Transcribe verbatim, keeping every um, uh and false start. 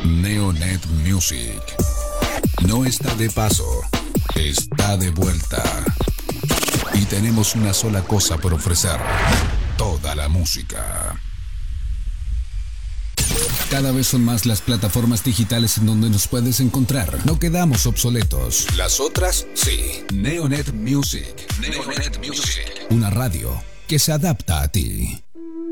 Neonet Music no está de paso, está de vuelta. Y tenemos una sola cosa por ofrecer: toda la música. Cada vez son más las plataformas digitales en donde nos puedes encontrar. No quedamos obsoletos. Las otras, sí. Neonet Music. Neonet Music. Una radio que se adapta a ti.